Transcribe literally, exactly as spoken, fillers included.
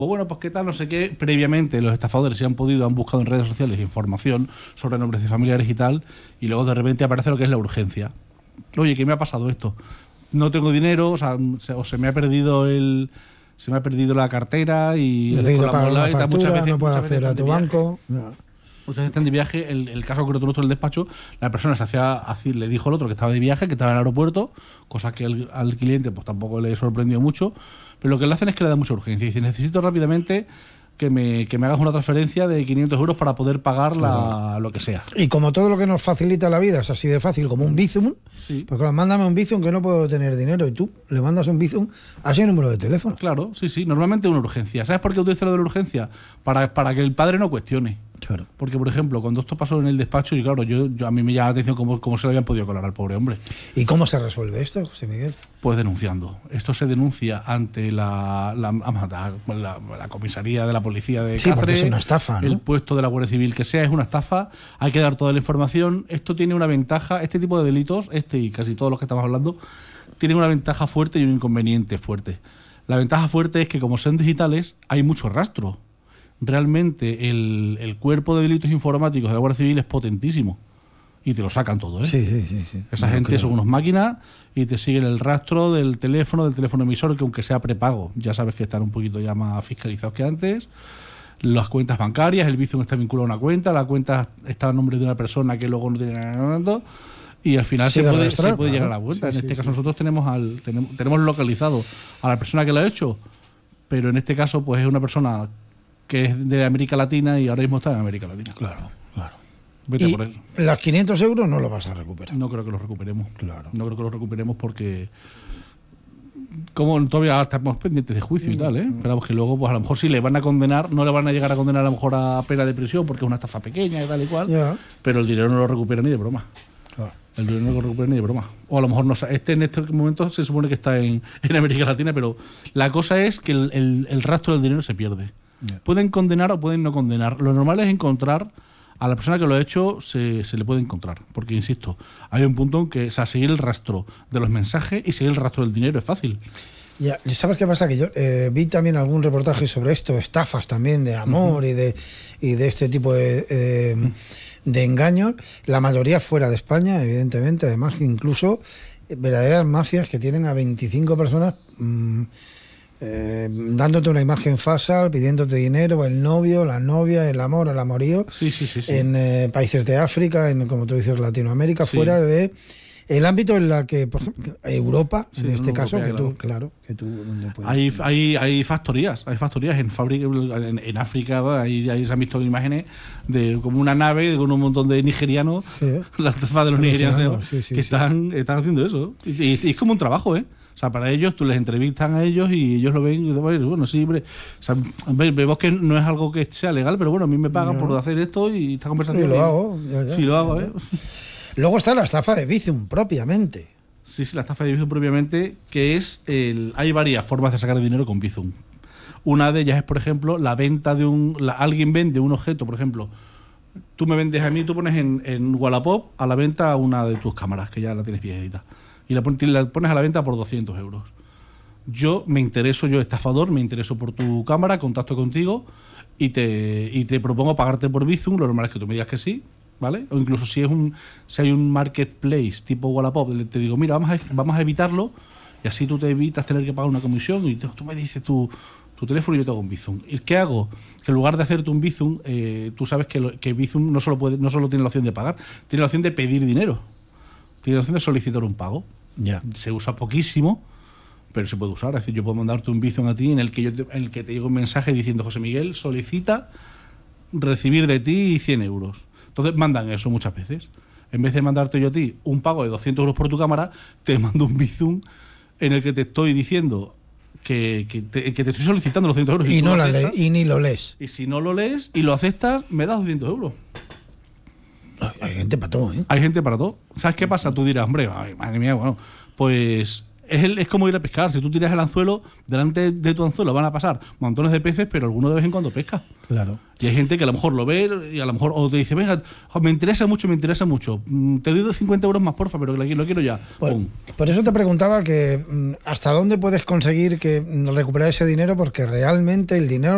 Pues bueno, pues qué tal, no sé qué. Previamente los estafadores se han podido, han buscado en redes sociales información sobre nombres de familiares y tal, y luego de repente aparece lo que es la urgencia. Oye, ¿qué me ha pasado esto? No tengo dinero, o sea, se, o se me ha perdido el, se me ha perdido la cartera y necesito la pagar una mola, factura, muchas veces, no puedo muchas veces hacer a están tu de banco. viaje. No. Muchas veces están de viaje. El, el caso concreto nuestro del despacho, la persona se hacía así, le dijo al otro que estaba de viaje, que estaba en el aeropuerto, cosa que el, al cliente pues tampoco le sorprendió mucho, pero lo que le hacen es que le da mucha urgencia. Y dice, necesito rápidamente que me, que me hagas una transferencia de quinientos euros para poder pagar la, lo que sea. Y como todo lo que nos facilita la vida es así de fácil como un Bizum, Sí. pues claro, mándame un Bizum que no puedo tener dinero, y tú le mandas un Bizum a ese número de teléfono. Claro, sí, sí, normalmente una urgencia. ¿Sabes por qué utilizo lo de la urgencia? Para, para que el padre no cuestione. Claro. Porque, por ejemplo, cuando esto pasó en el despacho, y claro, yo, yo a mí me llama la atención cómo, cómo se le habían podido colar al pobre hombre. ¿Y cómo se resuelve esto, José Miguel? Pues denunciando. Esto se denuncia ante la, la, la, la, la comisaría de la policía de Sí, porque Cáceres, es una estafa, ¿no? el puesto de la Guardia Civil que sea, es una estafa. Hay que dar toda la información. Esto tiene una ventaja, este tipo de delitos, este y casi todos los que estamos hablando, tienen una ventaja fuerte y un inconveniente fuerte. La ventaja fuerte es que como son digitales, hay mucho rastro. Realmente el, el cuerpo de delitos informáticos de la Guardia Civil es potentísimo. Y te lo sacan todo, ¿eh? Sí, sí, sí. sí. Esa No, gente claro. son unos máquinas y te siguen el rastro del teléfono, del teléfono emisor, que aunque sea prepago, ya sabes que están un poquito ya más fiscalizados que antes. Las cuentas bancarias, el Bizum está vinculado a una cuenta, la cuenta está a nombre de una persona que luego no tiene nada, y al final Sigue se puede, arrastrar, se puede claro. llegar a la cuenta. Sí, en sí, este caso sí. nosotros tenemos al tenemos, tenemos localizado a la persona que lo ha hecho, pero en este caso pues es una persona que es de América Latina y ahora mismo está en América Latina. Claro, claro. Vete Y por él. las quinientos euros no lo vas a recuperar. No creo que lo recuperemos. Claro. No creo que lo recuperemos porque como todavía estamos pendientes de juicio y tal, ¿eh? Esperamos que luego, pues a lo mejor si le van a condenar, no le van a llegar a condenar a lo mejor a pena de prisión porque es una estafa pequeña y tal y cual, Ya. pero el dinero no lo recupera ni de broma. Claro. El dinero no lo recupera ni de broma. O a lo mejor no sa- este en este momento se supone que está en, en América Latina, pero la cosa es que el, el- el rastro del dinero se pierde. Ya. Pueden condenar o pueden no condenar. Lo normal es encontrar a la persona que lo ha hecho, se, se le puede encontrar. Porque, insisto, hay un punto en que, o sea, seguir el rastro de los mensajes y seguir el rastro del dinero es fácil. Ya, ¿sabes qué pasa? Que yo eh, vi también algún reportaje sobre esto, estafas también de amor uh-huh. y de y de este tipo de, eh, uh-huh. de engaños, la mayoría fuera de España, evidentemente, además que incluso verdaderas mafias que tienen a veinticinco personas mmm, eh, dándote una imagen falsa, pidiéndote dinero, el novio, la novia, el amor, el amorío, sí, sí, sí, sí. en eh, países de África, en, como tú dices, Latinoamérica, sí. fuera de el ámbito en la que, por ejemplo, Europa, sí, en este caso, Europea, que tú, claro, que tú donde puedes. Hay, hay, hay factorías, hay factorías en fábrica, en, en África, ahí, ahí se han visto imágenes de como una nave con un montón de nigerianos, sí, ¿eh? Las tazas de los nigerianos sí, sí, que sí. Están, están haciendo eso. Y, y, y es como un trabajo, ¿eh? O sea, para ellos, tú les entrevistan a ellos y ellos lo ven y dicen, bueno, sí, hombre, o sea, vemos que no es algo que sea legal, pero bueno, a mí me pagan no. por hacer esto y esta conversación. Sí, lo hago. Ya, ya, sí, lo hago, ya, ¿eh? Luego está la estafa de Bizum, propiamente. Sí, sí, la estafa de Bizum propiamente, que es el... Hay varias formas de sacar dinero con Bizum. Una de ellas es, por ejemplo, la venta de un... La, alguien vende un objeto, por ejemplo, tú me vendes a mí, tú pones en, en Wallapop a la venta una de tus cámaras, que ya la tienes viejita, y la, la pones a la venta por doscientos euros. Yo me intereso, yo estafador, me intereso por tu cámara, contacto contigo y te, y te propongo pagarte por Bizum. Lo normal es que tú me digas que sí, ¿vale? O incluso si es un si hay un marketplace tipo Wallapop, te digo, mira, vamos a, vamos a evitarlo y así tú te evitas tener que pagar una comisión y tú, tú me dices tu, tu teléfono y yo te hago un Bizum. ¿Y qué hago? Que en lugar de hacerte un Bizum, eh, tú sabes que, lo, que Bizum no solo, puede, no solo tiene la opción de pagar, tiene la opción de pedir dinero, tiene la opción de solicitar un pago. Ya. Se usa poquísimo, pero se puede usar. Es decir, yo puedo mandarte un Bizum a ti en el que, yo te, en el que te llegue un mensaje diciendo, José Miguel, solicita recibir de ti cien euros. Entonces mandan eso muchas veces. En vez de mandarte yo a ti un pago de doscientos euros por tu cámara, te mando un Bizum en el que te estoy diciendo que, que, te, que te estoy solicitando los doscientos euros. Y, y, no la aceptas, le, y ni lo lees. Y si no lo lees y lo aceptas, me das doscientos euros. Hay gente para todo, ¿eh? Hay gente para todo. ¿Sabes qué pasa? Tú dirás, hombre, ay, madre mía, bueno, pues... Es, el, es como ir a pescar. Si tú tiras el anzuelo, delante de tu anzuelo van a pasar montones de peces, pero alguno de vez en cuando pesca. Claro. Y hay gente que a lo mejor lo ve y a lo mejor o te dice, venga, me interesa mucho, me interesa mucho. Te doy cincuenta euros más, porfa, pero lo quiero ya. Por, por eso te preguntaba que hasta dónde puedes conseguir que recuperar ese dinero, porque realmente el dinero